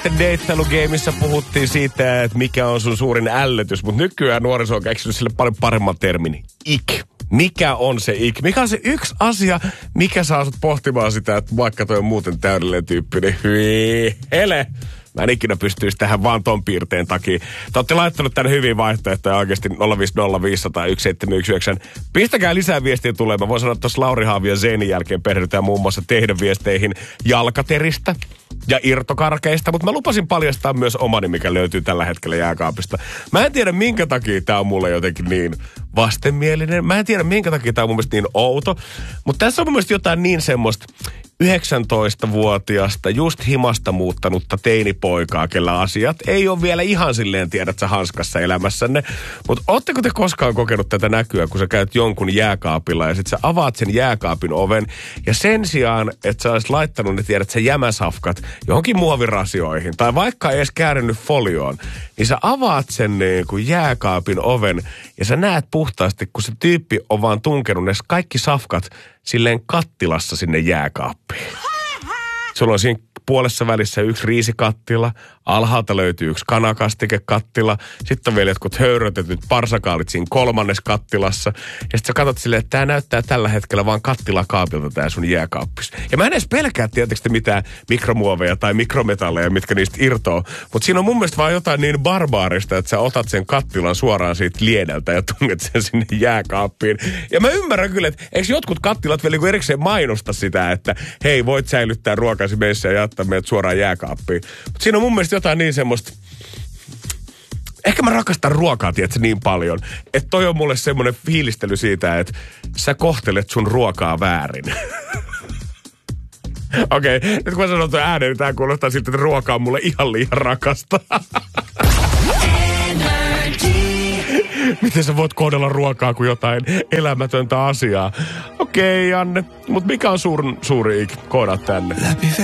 sitten deittailugeimissä puhuttiin siitä, että mikä on sun suurin ällötys, mutta nykyään nuoriso on keksinyt sille paljon paremman termin. Ik. Mikä on se ik? Mikä on se yksi asia, mikä saa sut pohtimaan sitä, että vaikka toi on muuten täydellinen tyyppi, niin hyi, hele. Mä en ikinä pystyisi tähän vaan ton piirteen takia. Te ootte laittanut tänne hyviä vaihtoehtoja oikeasti 050501719. Pistäkää lisää viestiä tulee. Mä voin sanoa, että tuossa Lauri Haavi ja Zeinin jälkeen perehdytään muun muassa teidän viesteihin jalkateristä ja irtokarkeista. Mutta mä lupasin paljastaa myös omani, mikä löytyy tällä hetkellä jääkaapista. Mä en tiedä, minkä takia tää on mulle jotenkin niin vastenmielinen. Mä en tiedä, minkä takia tää on mun mielestä niin outo. Mutta tässä on mun mielestä jotain niin semmoista 19-vuotiasta, just himasta muuttanutta teinipoikaa, kellä asiat ei ole vielä ihan silleen, tiedät sä, hanskassa elämässänne. Mutta ootteko te koskaan kokenut tätä näkyä, kun sä käyt jonkun jääkaapilla ja sit sä avaat sen jääkaapin oven ja sen sijaan, että sä olisit laittanut ne, tiedät sä, jämäsafkat johonkin muovirasioihin tai vaikka ei edes käärinnyt folioon, niin sä avaat sen niin kuin jääkaapin oven ja sä näet puhtaasti, kun se tyyppi on vaan tunkenut ne kaikki safkat silleen kattilassa sinne jääkaappiin. Sulla on siinä puolessa välissä yksi riisikattila, alhaalta löytyy yksi kanakastike-kattila, sitten on vielä jotkut höyrötetyt parsakaalit siinä kolmannes kattilassa, ja sitten sä katsot silleen, että tää näyttää tällä hetkellä vaan kattilakaapilta tää sun jääkaappis. Ja mä en edes pelkää tietysti mitään mikromuoveja tai mikrometalleja, mitkä niistä irtoaa, mutta siinä on mun mielestä vaan jotain niin barbaarista, että sä otat sen kattilan suoraan siitä liedeltä ja tunget sen sinne jääkaappiin. Ja mä ymmärrän kyllä, että eikö jotkut kattilat vielä erikseen mainosta sitä, että hei, voit säilyttää ruokasi meissä ja jättää meidät suoraan jääkaappiin. Mutta siinä on mun mielestä jotain niin semmoista, ehkä mä rakastan ruokaa, tiedätkö, niin paljon, että toi on mulle semmoinen fiilistely siitä, että sä kohtelet sun ruokaa väärin. Okei, nyt kun mä sanon tuon ääneen, niin tää kuulostaa siltä, että ruoka on mulle ihan liian rakasta. Miten sä voit kohdella ruokaa kuin jotain elämätöntä asiaa? Okei, Janne, mutta mikä on suuri ik? Koodaa tänne.